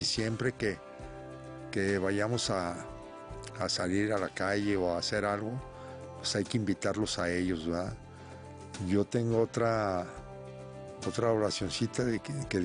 Siempre que vayamos a salir a la calle o a hacer algo, pues hay que invitarlos a ellos, ¿verdad? Yo tengo otra oracioncita de que